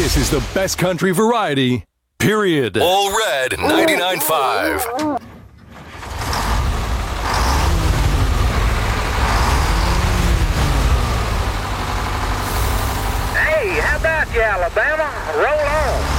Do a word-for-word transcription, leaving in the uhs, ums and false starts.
This is the best country variety, period. All Red ninety-nine point five. Hey, how about you, Alabama? Roll on.